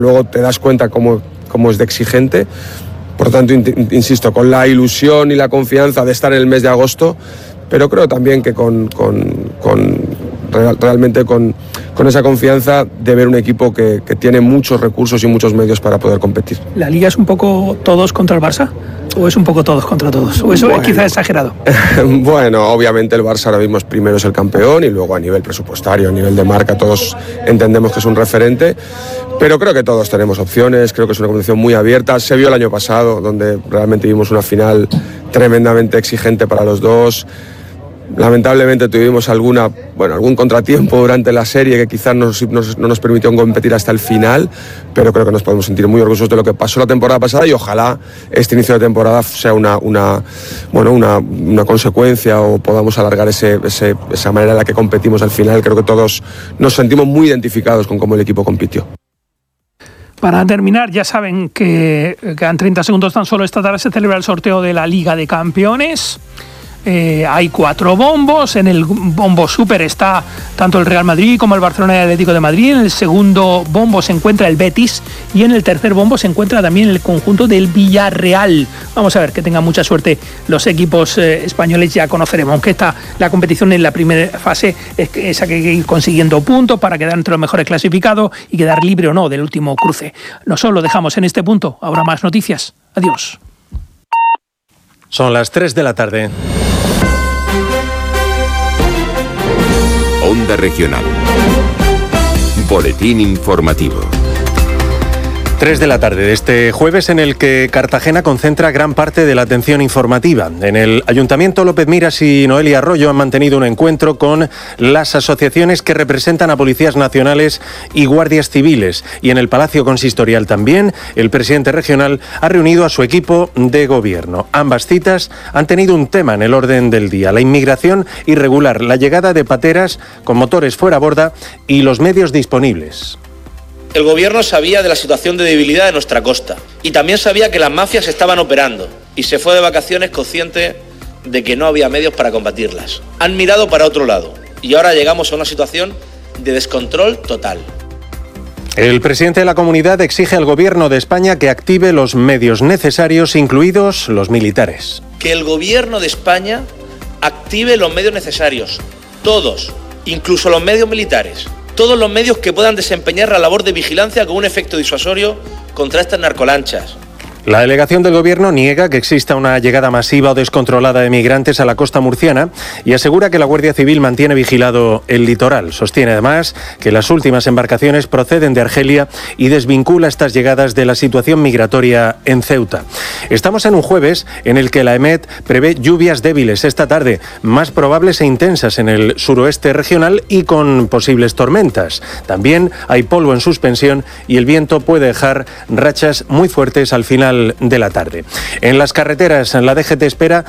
Luego te das cuenta cómo es de exigente. Por lo tanto, insisto, con la ilusión y la confianza de estar en el mes de agosto, pero creo también que realmente con esa confianza de ver un equipo que tiene muchos recursos y muchos medios para poder competir. ¿La Liga es un poco todos contra el Barça? ¿O es un poco todos contra todos? ¿O eso es quizá exagerado? Bueno, obviamente el Barça ahora mismo primero es el campeón y luego a nivel presupuestario, a nivel de marca, todos entendemos que es un referente, pero creo que todos tenemos opciones, creo que es una competición muy abierta. Se vio el año pasado, donde realmente vimos una final tremendamente exigente para los dos. Lamentablemente tuvimos algún contratiempo durante la serie que quizás no nos permitió competir hasta el final, pero creo que nos podemos sentir muy orgullosos de lo que pasó la temporada pasada y ojalá este inicio de temporada sea una consecuencia o podamos alargar esa manera en la que competimos al final. Creo que todos nos sentimos muy identificados con cómo el equipo compitió. Para terminar, ya saben que quedan 30 segundos tan solo. Esta tarde se celebra el sorteo de la Liga de Campeones. Hay 4 bombos. En el bombo super está tanto el Real Madrid como el Barcelona y el Atlético de Madrid. En el segundo bombo se encuentra el Betis y en el tercer bombo se encuentra también el conjunto del Villarreal. Vamos a ver, que tengan mucha suerte los equipos españoles. Ya conoceremos, aunque la competición en la primera fase es esa que hay que ir consiguiendo puntos para quedar entre los mejores clasificados y quedar libre o no del último cruce. Nosotros lo dejamos en este punto. Habrá más noticias. Adiós. Son las 3 de la tarde. Onda Regional. Boletín informativo. 3 de la tarde de este jueves, en el que Cartagena concentra gran parte de la atención informativa. En el Ayuntamiento, López Miras y Noelia Arroyo han mantenido un encuentro con las asociaciones que representan a policías nacionales y guardias civiles. Y en el Palacio Consistorial también, el presidente regional ha reunido a su equipo de gobierno. Ambas citas han tenido un tema en el orden del día: la inmigración irregular, la llegada de pateras con motores fuera borda y los medios disponibles. El gobierno sabía de la situación de debilidad de nuestra costa y también sabía que las mafias estaban operando y se fue de vacaciones consciente de que no había medios para combatirlas. Han mirado para otro lado y ahora llegamos a una situación de descontrol total. El presidente de la comunidad exige al gobierno de España que active los medios necesarios, incluidos los militares. Que el gobierno de España active los medios necesarios, todos, incluso los medios militares. Todos los medios que puedan desempeñar la labor de vigilancia con un efecto disuasorio contra estas narcolanchas. La delegación del Gobierno niega que exista una llegada masiva o descontrolada de migrantes a la costa murciana y asegura que la Guardia Civil mantiene vigilado el litoral. Sostiene además que las últimas embarcaciones proceden de Argelia y desvincula estas llegadas de la situación migratoria en Ceuta. Estamos en un jueves en el que la EMET prevé lluvias débiles esta tarde, más probables e intensas en el suroeste regional y con posibles tormentas. También hay polvo en suspensión y el viento puede dejar rachas muy fuertes al final de la tarde. En las carreteras, la DGT espera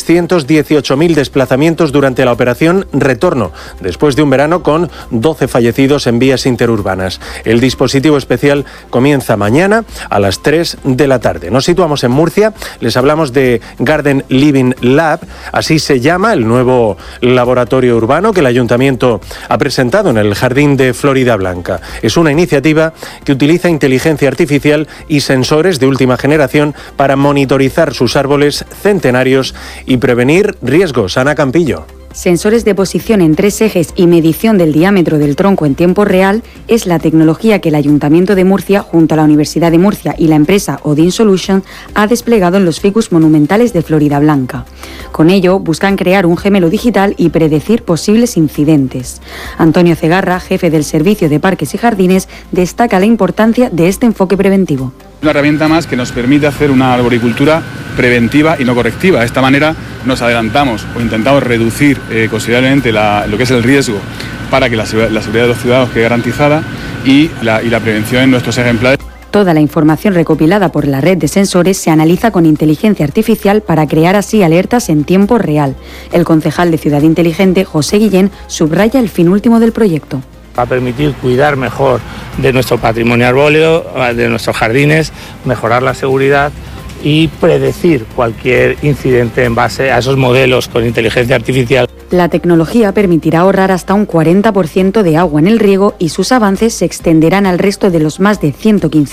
318.000 desplazamientos durante la operación Retorno, después de un verano con 12 fallecidos en vías interurbanas. El dispositivo especial comienza mañana a las 3 de la tarde. Nos situamos en Murcia, les hablamos de Garden Living Lab, así se llama el nuevo laboratorio urbano que el Ayuntamiento ha presentado en el Jardín de Florida Blanca. Es una iniciativa que utiliza inteligencia artificial y sensores de última generación para monitorizar sus árboles centenarios y prevenir riesgos. Ana Campillo. Sensores de posición en 3 ejes y medición del diámetro del tronco en tiempo real es la tecnología que el Ayuntamiento de Murcia, junto a la Universidad de Murcia y la empresa Odin Solutions, ha desplegado en los ficus monumentales de Florida Blanca. Con ello, buscan crear un gemelo digital y predecir posibles incidentes. Antonio Cegarra, jefe del Servicio de Parques y Jardines, destaca la importancia de este enfoque preventivo. Una herramienta más que nos permite hacer una arboricultura preventiva y no correctiva. De esta manera nos adelantamos o intentamos reducir considerablemente lo que es el riesgo para que la seguridad de los ciudadanos quede garantizada y la prevención en nuestros ejemplares. Toda la información recopilada por la red de sensores se analiza con inteligencia artificial para crear así alertas en tiempo real. El concejal de Ciudad Inteligente, José Guillén, subraya el fin último del proyecto. Va a permitir cuidar mejor de nuestro patrimonio arbóreo, de nuestros jardines, mejorar la seguridad y predecir cualquier incidente en base a esos modelos con inteligencia artificial. La tecnología permitirá ahorrar hasta un 40% de agua en el riego y sus avances se extenderán al resto de los más de 115